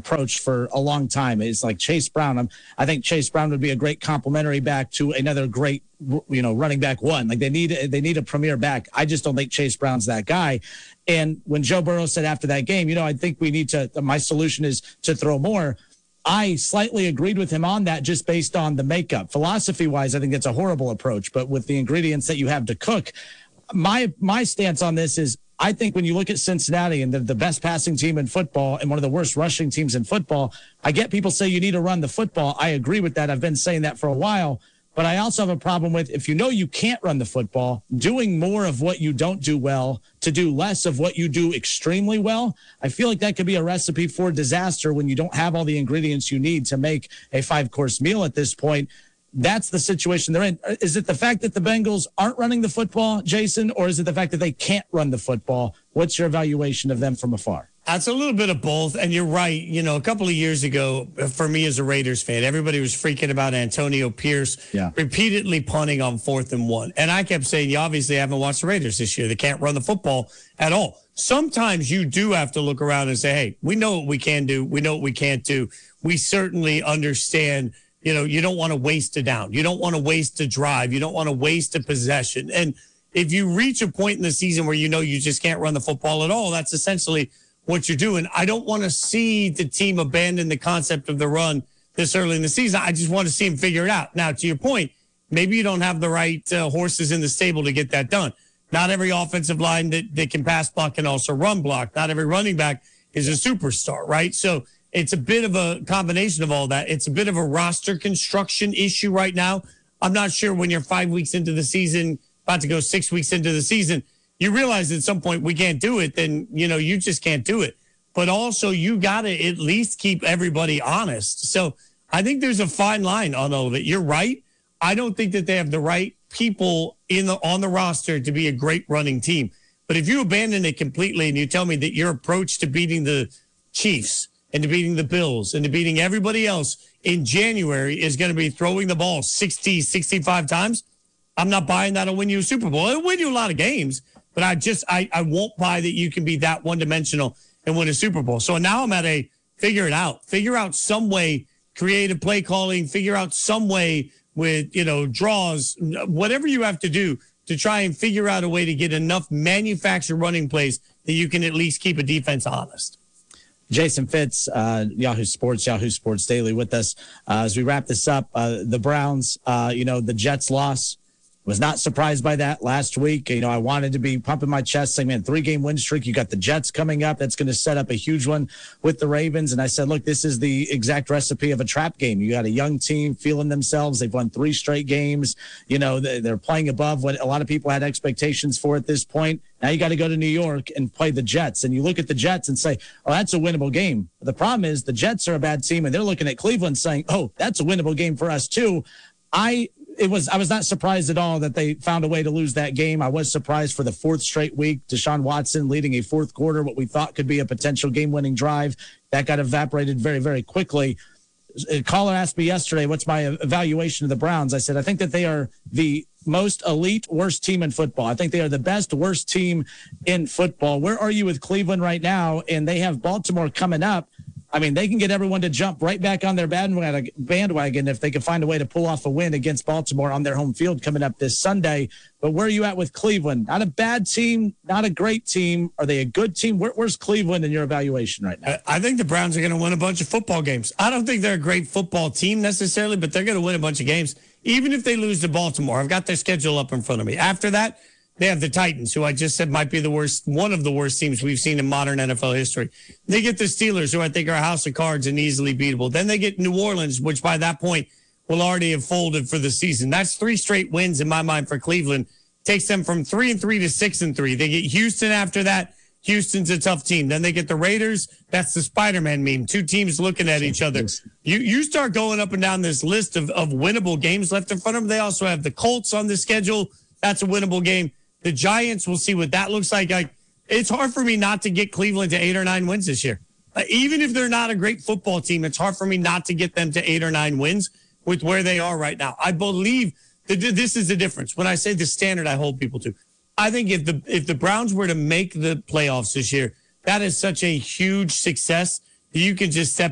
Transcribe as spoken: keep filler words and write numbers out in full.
approached for a long time. It's like Chase Brown. I'm, I think Chase Brown would be a great complementary back to another great, you know, running back one. Like they need they need a premier back. I just don't think Chase Brown's that guy. And when Joe Burrow said after that game, you know, I think we need to. My solution is to throw more. I slightly agreed with him on that just based on the makeup. Philosophy-wise, I think it's a horrible approach. But with the ingredients that you have to cook, my my stance on this is I think when you look at Cincinnati and they're the best passing team in football and one of the worst rushing teams in football, I get people say you need to run the football. I agree with that. I've been saying that for a while. But I also have a problem with if you know you can't run the football, doing more of what you don't do well to do less of what you do extremely well. I feel like that could be a recipe for disaster when you don't have all the ingredients you need to make a five-course meal at this point. That's the situation they're in. Is it the fact that the Bengals aren't running the football, Jason, or is it the fact that they can't run the football? What's your evaluation of them from afar? That's a little bit of both, and you're right. You know, a couple of years ago, for me as a Raiders fan, everybody was freaking about Antonio Pierce yeah. repeatedly punting on fourth and one. And I kept saying, you obviously haven't watched the Raiders this year. They can't run the football at all. Sometimes you do have to look around and say, hey, we know what we can do. We know what we can't do. We certainly understand, you know, you don't want to waste a down. You don't want to waste a drive. You don't want to waste a possession. And if you reach a point in the season where you know you just can't run the football at all, that's essentially what you're doing. I don't want to see the team abandon the concept of the run this early in the season. I just want to see them figure it out. Now, to your point, maybe you don't have the right uh, horses in the stable to get that done. Not every offensive line that, that can pass block can also run block. Not every running back is a superstar, right? So it's a bit of a combination of all that. It's a bit of a roster construction issue right now. I'm not sure when you're five weeks into the season, about to go six weeks into the season, you realize at some point we can't do it, then, you know, you just can't do it. But also you got to at least keep everybody honest. So I think there's a fine line on all of it. You're right. I don't think that they have the right people in the on the roster to be a great running team. But if you abandon it completely and you tell me that your approach to beating the Chiefs and to beating the Bills and to beating everybody else in January is going to be throwing the ball sixty, sixty-five times, I'm not buying that'll win you a Super Bowl. It'll win you a lot of games. But I just, I, I won't buy that you can be that one-dimensional and win a Super Bowl. So now I'm at a figure it out. Figure out some way, creative play calling, figure out some way with, you know, draws, whatever you have to do to try and figure out a way to get enough manufactured running plays that you can at least keep a defense honest. Jason Fitz, uh, Yahoo Sports, Yahoo Sports Daily with us. Uh, as we wrap this up, uh, the Browns, uh, you know, the Jets loss. Was not surprised by that last week. You know, I wanted to be pumping my chest saying, man, three-game win streak. You got the Jets coming up. That's going to set up a huge one with the Ravens. And I said, look, this is the exact recipe of a trap game. You got a young team feeling themselves. They've won three straight games. You know, they're playing above what a lot of people had expectations for at this point. Now you got to go to New York and play the Jets. And you look at the Jets and say, oh, that's a winnable game. The problem is the Jets are a bad team, and they're looking at Cleveland saying, oh, that's a winnable game for us too. I It was. I was not surprised at all that they found a way to lose that game. I was surprised for the fourth straight week. Deshaun Watson leading a fourth quarter, what we thought could be a potential game-winning drive. That got evaporated very, very quickly. A caller asked me yesterday, what's my evaluation of the Browns? I said, I think that they are the most elite, worst team in football. I think they are the best, worst team in football. Where are you with Cleveland right now? And they have Baltimore coming up. I mean, they can get everyone to jump right back on their bandwagon if they can find a way to pull off a win against Baltimore on their home field coming up this Sunday. But where are you at with Cleveland? Not a bad team, not a great team. Are they a good team? Where, where's Cleveland in your evaluation right now? I think the Browns are going to win a bunch of football games. I don't think they're a great football team necessarily, but they're going to win a bunch of games, even if they lose to Baltimore. I've got their schedule up in front of me. After that, they have the Titans, who I just said might be the worst, one of the worst teams we've seen in modern N F L history. They get the Steelers, who I think are a house of cards and easily beatable. Then they get New Orleans, which by that point will already have folded for the season. That's three straight wins in my mind for Cleveland. Takes them from three and three to six and three. They get Houston after that. Houston's a tough team. Then they get the Raiders. That's the Spider-Man meme. Two teams looking at each other. You you start going up and down this list of, of winnable games left in front of them. They also have the Colts on the schedule. That's a winnable game. The Giants, we'll see what that looks like. Like, it's hard for me not to get Cleveland to eight or nine wins this year. Uh, even if they're not a great football team, it's hard for me not to get them to eight or nine wins with where they are right now. I believe that this is the difference. When I say the standard I hold people to, I think if the if the Browns were to make the playoffs this year, that is such a huge success that you can just step